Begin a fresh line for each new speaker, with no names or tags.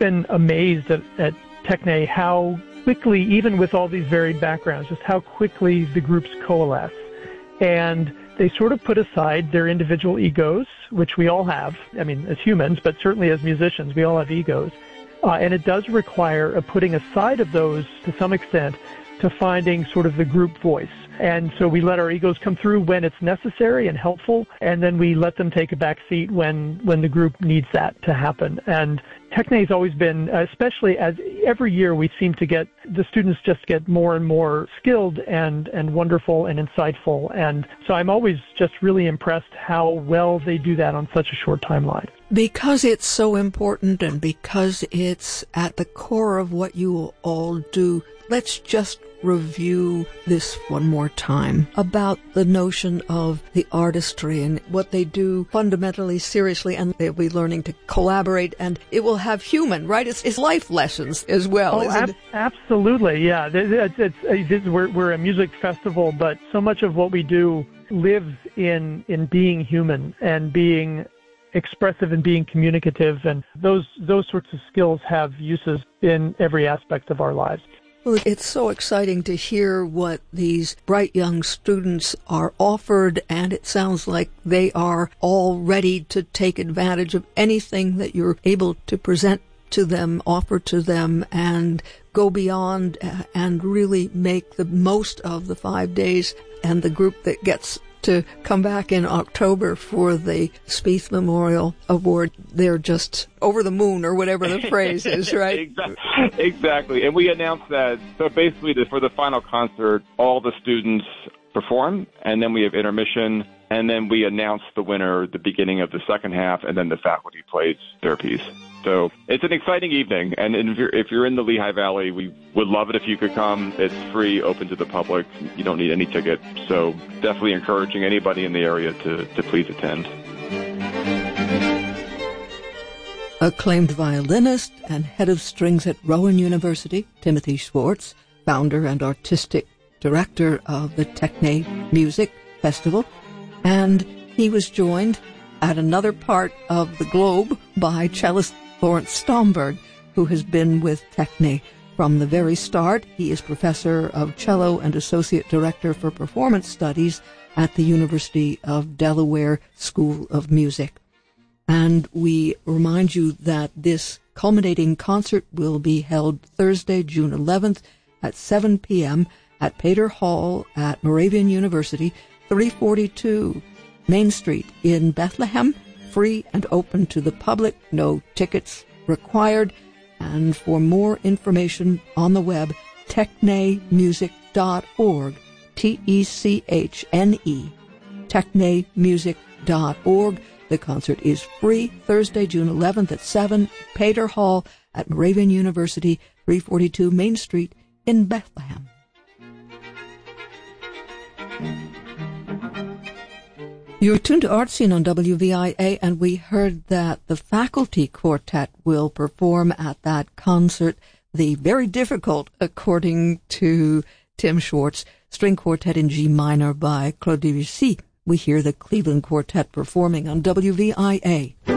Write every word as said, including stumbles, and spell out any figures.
been amazed at, at Techne how quickly, even with all these varied backgrounds, just how quickly the groups coalesce. And they sort of put aside their individual egos, which we all have, I mean, as humans, but certainly as musicians, we all have egos. Uh, and it does require a putting aside of those to some extent to finding sort of the group voice. And so we let our egos come through when it's necessary and helpful, and then we let them take a back seat when, when the group needs that to happen. And Techne has always been, especially as every year we seem to get, the students just get more and more skilled and, and wonderful and insightful. And so I'm always just really impressed how well they do that on such a short timeline.
Because it's so important and because it's at the core of what you all do, let's just review this one more time about the notion of the artistry and what they do fundamentally, seriously, and they'll be learning to collaborate, and it will have human, right? It's, it's life lessons as well,
oh,
isn't
ab-
it?
Absolutely, yeah. It's, it's, it's, we're, we're a music festival, but so much of what we do lives in, in being human and being expressive and being communicative, and those those sorts of skills have uses in every aspect of our lives.
Well, it's so exciting to hear what these bright young students are offered, and it sounds like they are all ready to take advantage of anything that you're able to present to them, offer to them, and go beyond and really make the most of the five days. And the group that gets to come back in October for the Spieth Memorial Award, they're just over the moon, or whatever the phrase is, right?
Exactly. Exactly. And we announced that, so basically the, for the final concert, all the students perform, and then we have intermission, and then we announce the winner at the beginning of the second half, and then the faculty plays their piece. So it's an exciting evening, and if you're, if you're in the Lehigh Valley, we would love it if you could come. It's free, open to the public. You don't need any ticket. So definitely encouraging anybody in the area to, to please attend.
Acclaimed violinist and head of strings at Rowan University, Timothy Schwartz, founder and artistic director of the Techne Music Festival, and he was joined at another part of the globe by cellist Lawrence Stomberg, who has been with Techne from the very start. He is professor of cello and associate director for performance studies at the University of Delaware School of Music. And we remind you that this culminating concert will be held Thursday, June eleventh at seven p.m. at Pater Hall at Moravian University, three forty-two Main Street in Bethlehem, free and open to the public, no tickets required. And for more information on the web, techne music dot org, T E C H N E, techne music dot org. The concert is free, Thursday, June eleventh at seven, Pater Hall at Moravian University, three forty-two Main Street in Bethlehem. You're tuned to Art Scene on W V I A, and we heard that the faculty quartet will perform at that concert the very difficult, according to Tim Schwartz, string quartet in G minor by Claude Debussy. We hear the Cleveland Quartet performing on W V I A.